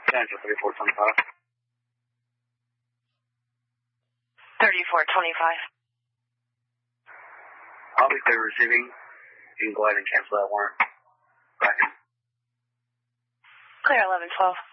Central 3425. 3425. I'll be clear receiving. You can go ahead and cancel that warrant. Back in. Clear 1112.